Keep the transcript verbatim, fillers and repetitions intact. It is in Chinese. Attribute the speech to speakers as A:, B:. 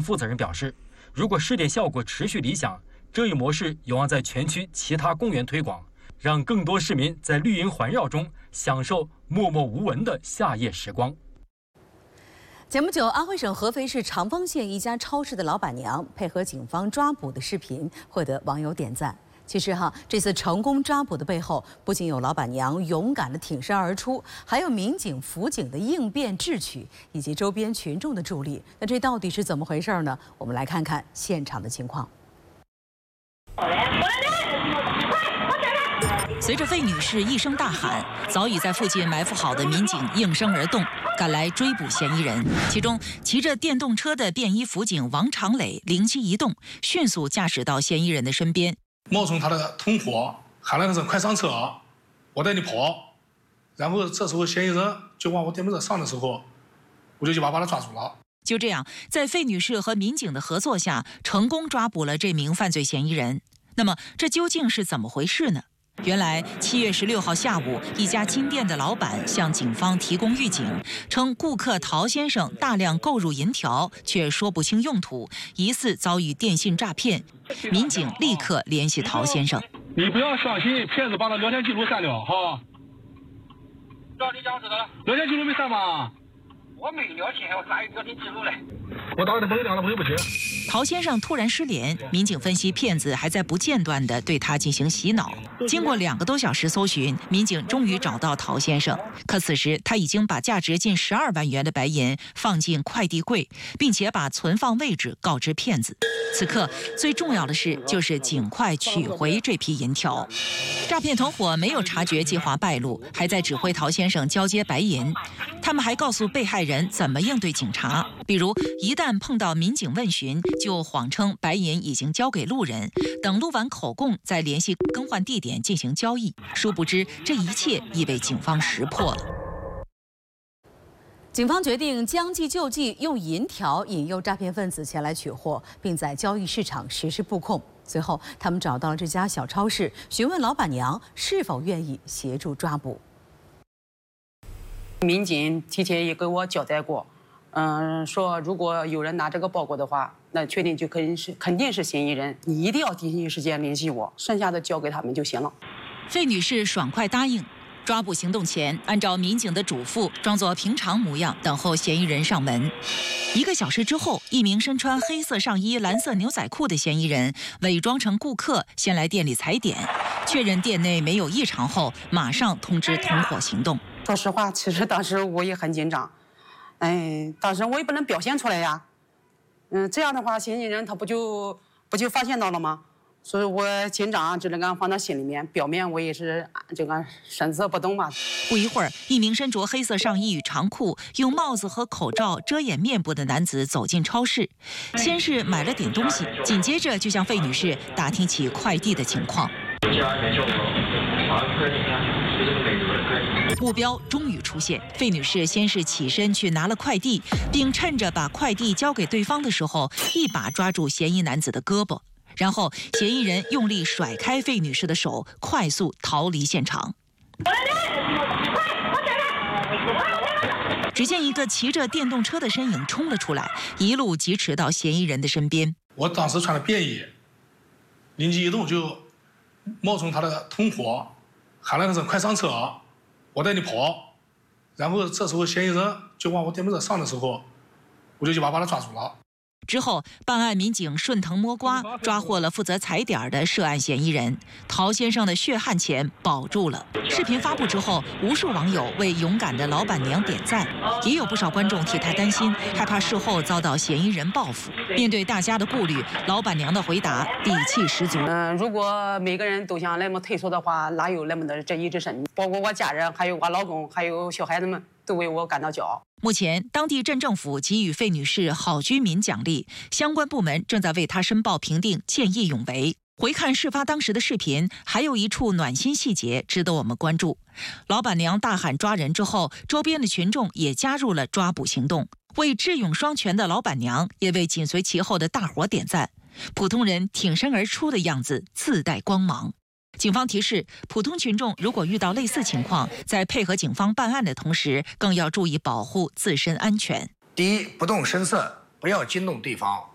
A: 负责人表示，如果试点效果持续理想，这一模式有望在全区其他公园推广，让更多市民在绿荫环绕中享受默默无闻的夏夜时光。
B: 前不久，安徽省合肥市长丰县一家超市的老板娘配合警方抓捕的视频获得网友点赞。其实哈，这次成功抓捕的背后，不仅有老板娘勇敢地挺身而出，还有民警辅警的应变智取，以及周边群众的助力。那这到底是怎么回事呢？我们来看看现场的情况。
C: 随着费女士一声大喊，早已在附近埋伏好的民警应声而动，赶来追捕嫌疑人。其中，骑着电动车的便衣辅警王长磊灵机一动，迅速驾驶到嫌疑人的身边，
D: 冒充他的同伙，喊了个声“快上车，我带你跑”。然后这时候嫌疑人就往我电瓶车上的时候，我就一把把他抓住了。
C: 就这样，在费女士和民警的合作下，成功抓捕了这名犯罪嫌疑人。那么，这究竟是怎么回事呢？原来，七月十六号下午，一家金店的老板向警方提供预警，称顾客陶先生大量购入银条，却说不清用途，疑似遭遇电信诈骗。民警立刻联系陶先生。
E: 你不要相信骗子把他聊天记录删了，哈。
F: 照你讲是的，
E: 聊天记录没删吗？
F: 我没聊天，我哪有聊天记录嘞？
E: 我打给他朋友讲了，朋友不接。
C: 陶先生突然失联，民警分析骗子还在不间断地对他进行洗脑。经过两个多小时搜寻，民警终于找到陶先生。可此时他已经把价值近十二万元的白银放进快递柜，并且把存放位置告知骗子。此刻最重要的事就是尽快取回这批银条。诈骗团伙没有察觉计划败露，还在指挥陶先生交接白银。他们还告诉被害人怎么应对警察，比如一旦碰到民警问询，就谎称白银已经交给路人，等录完口供再联系更换地点进行交易。殊不知，这一切已被警方识破了。
B: 警方决定将计就计，用银条引诱诈骗分子前来取货，并在交易市场实施布控。随后，他们找到了这家小超市，询问老板娘是否愿意协助抓捕。
G: 民警提前也给我交代过，嗯，说如果有人拿这个包裹的话，那确定就肯定是肯定是嫌疑人，你一定要第一时间联系我，剩下的交给他们就行了。
C: 费女士爽快答应。抓捕行动前，按照民警的嘱咐，装作平常模样等候嫌疑人上门。一个小时之后，一名身穿黑色上衣、蓝色牛仔裤的嫌疑人伪装成顾客，先来店里踩点，确认店内没有异常后，马上通知同伙行动。
G: 说实话，其实当时我也很紧张，哎，当时我也不能表现出来呀，嗯，这样的话，嫌疑人他不就不就发现到了吗？所以我紧张，只能敢放到心里面，表面我也是这个神色不动吧。
C: 不一会儿，一名身着黑色上衣与长裤、用帽子和口罩遮掩面部的男子走进超市，先是买了点东西，紧接着就向费女士打听起快递的情况。目标终于出现，费女士先是起身去拿了快递，并趁着把快递交给对方的时候，一把抓住嫌疑男子的胳膊。然后，嫌疑人用力甩开费女士的手，快速逃离现场。只见一个骑着电动车的身影冲了出来，一路疾驰到嫌疑人的身边。
D: 我当时穿的便衣，灵机一动就冒充他的同伙，喊了个声“快上车，我带你跑”。然后这时候嫌疑人就往我电瓶车上的时候，我就一把把他抓住了。
C: 之后，办案民警顺藤摸瓜，抓获了负责踩点的涉案嫌疑人。陶先生的血汗钱保住了。视频发布之后，无数网友为勇敢的老板娘点赞，也有不少观众替她担心，害怕事后遭到嫌疑人报复。面对大家的顾虑，老板娘的回答底气十足。
G: 嗯，如果每个人都像那么退缩的话，哪有那么的正义之神？包括我家人，还有我老公，还有小孩子们，都为我感到骄傲。
C: 目前，当地镇政府给予费女士好居民奖励，相关部门正在为她申报评定见义勇为。回看事发当时的视频，还有一处暖心细节值得我们关注。老板娘大喊抓人之后，周边的群众也加入了抓捕行动，为智勇双全的老板娘，也为紧随其后的大伙点赞。普通人挺身而出的样子自带光芒。警方提示，普通群众如果遇到类似情况，在配合警方办案的同时，更要注意保护自身安全。
H: 第一，不动声色，不要惊动对方，